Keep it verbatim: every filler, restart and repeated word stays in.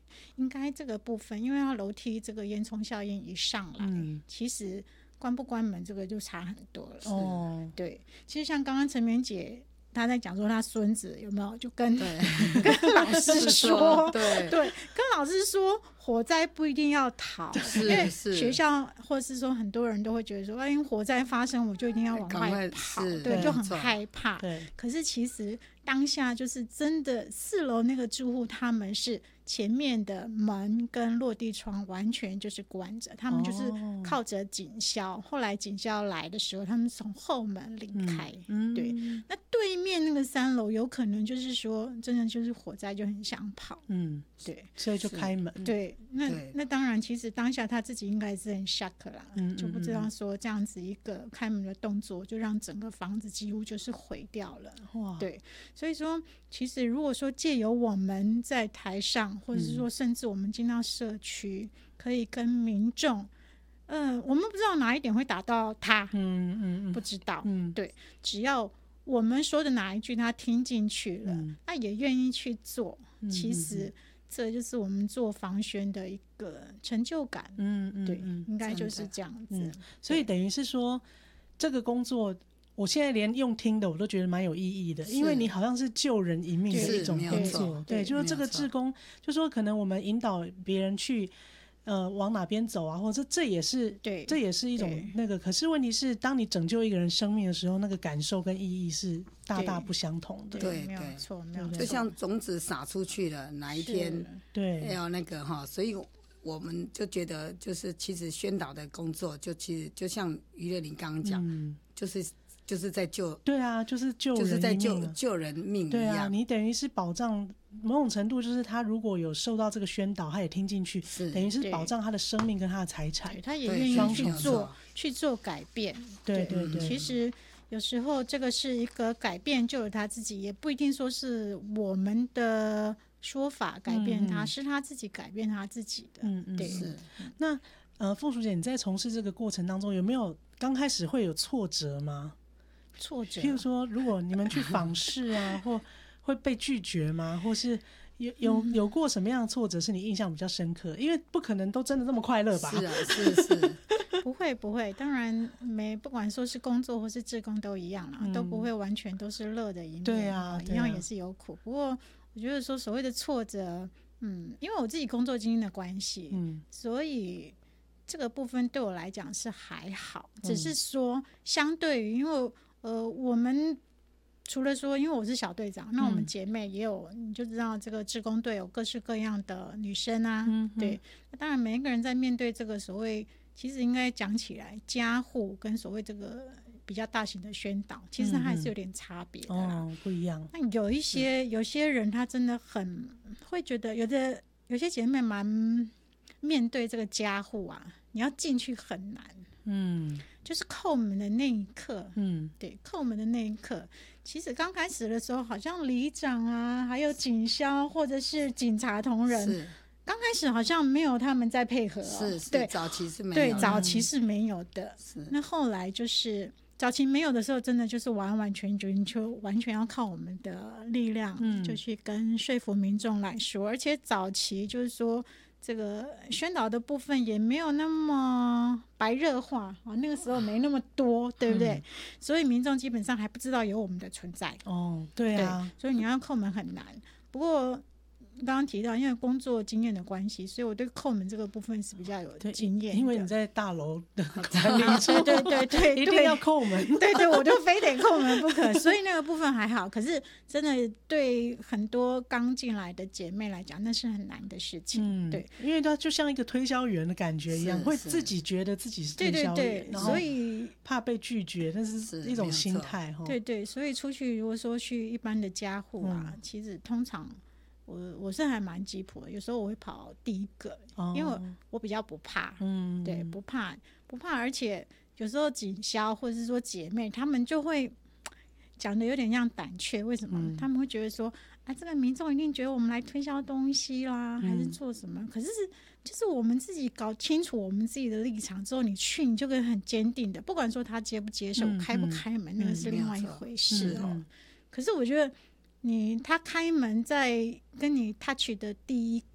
应该这个部分，因为它楼梯这个烟囱效应一上来，嗯、其实关不关门这个就差很多了。哦，对，其实像刚刚陈明姐她在讲说她孙子有没有就跟跟老师说， 对对，跟老师说火灾不一定要逃，因为学校或是说很多人都会觉得说，哎，火灾发生我就一定要往外跑，对，就很害怕。对，可是其实当下就是真的四楼那个住户他们是前面的门跟落地窗完全就是关着，他们就是靠着警消、哦、后来警消来的时候他们从后门离开、嗯、对、嗯、那对面那个三楼有可能就是说真的就是火灾就很想跑，嗯，对， 所以就开门， 对，那那当然其实当下他自己应该是很 shock 啦、嗯、就不知道说这样子一个开门的动作就让整个房子几乎就是毁掉了。哇，对，所以说其实如果说借由我们在台上或者是说甚至我们进到社区、嗯、可以跟民众呃，我们不知道哪一点会打到他，嗯嗯嗯，不知道，嗯，对，只要我们说的哪一句他听进去了、嗯、他也愿意去做、嗯、其实这就是我们做防宣的一个成就感，嗯嗯，对，应该就是这样子、嗯、 所以等于是说这个工作我现在连用听的我都觉得蛮有意义的，因为你好像是救人一命的一种工作， 对, 对，就是这个志工就说可能我们引导别人去呃往哪边走啊，或者这也是对，这也是一种那个，可是问题是当你拯救一个人生命的时候，那个感受跟意义是大大不相同的， 对， 没有错，没有错， 就像种子撒出去了，哪一天对要那个哈，所以我们就觉得就是其实宣导的工作就其实就像于乐玲刚刚讲、嗯、就是就是在救， 对啊，就是救人一命、啊、 就是在救救人命一样， 对啊，你等于是保障某种程度，就是他如果有受到这个宣导他也听进去，等于是保障他的生命跟他的财产， 他也愿意去做去做改变， 对对 对, 对， 其实有时候这个是一个改变救了他自己，也不一定说是我们的说法改变他、嗯、是他自己改变他自己的，嗯嗯，对，是。 那呃，凤淑姐，你在从事这个过程当中有没有刚开始会有挫折吗？ 挫折， 譬如说如果你们去访视啊或会被拒绝吗？或是有有有过什么样的挫折是你印象比较深刻？因为不可能都真的这么快乐吧？ 是啊，是是不会不会，当然没，不管说是工作或是志工都一样啦、嗯、都不会完全都是乐的一面， 对啊， 一样也是有苦、啊、不过我觉得说所谓的挫折，嗯，因为我自己工作经验的关系，嗯，所以这个部分对我来讲是还好，只是说相对于因为呃，我们除了说因为我是小队长，那我们姐妹也有、嗯、你就知道这个志工队有各式各样的女生啊、嗯、对，那当然每一个人在面对这个所谓其实应该讲起来家户跟所谓这个比较大型的宣导其实还是有点差别的啦、 嗯哦、不一样。 那有一些有些人他真的很会觉得有的有些姐妹蛮面对这个家户啊你要进去很难，嗯，就是叩门的那一刻，嗯，对，叩门的那一刻，其实刚开始的时候，好像里长啊，还有警消或者是警察同仁，刚开始好像没有他们在配合、哦， 是是， 对， 早期是没有， 对，早期是没有的，是。那后来就是早期没有的时候，真的就是完完全全就完全要靠我们的力量，嗯，就去跟说服民众来说，而且早期就是说。这个宣导的部分也没有那么白热化、啊、那个时候没那么多，对不对、嗯、所以民众基本上还不知道有我们的存在， 哦，对啊， 对，所以你要叩门很难。不过刚刚提到因为工作经验的关系，所以我对叩门这个部分是比较有经验的， 因为你在大楼的管理处对对对对， 一定要叩门对对，我就非得叩门不可所以那个部分还好，可是真的对很多刚进来的姐妹来讲那是很难的事情、嗯、对， 因为它就像一个推销员的感觉一样，会自己觉得自己是推销员， 对对对，所以怕被拒绝，那是一种心态， 对对，所以出去如果说去一般的家户啊、嗯、其实通常我我是还蛮吉普的，有时候我会跑第一个、哦、因为我比较不怕，嗯，对，不怕不怕，而且有时候警消或者是说姐妹他们就会讲的有点像胆怯，为什么、嗯、他们会觉得说啊，这个民众一定觉得我们来推销东西啦、嗯、还是做什么，可是就是我们自己搞清楚我们自己的立场之后，你去你就可以很坚定的，不管说他接不接受、嗯、开不开门、嗯、那个是另外一回事哦、嗯嗯、可是我觉得你他开门在跟你 touch 的第一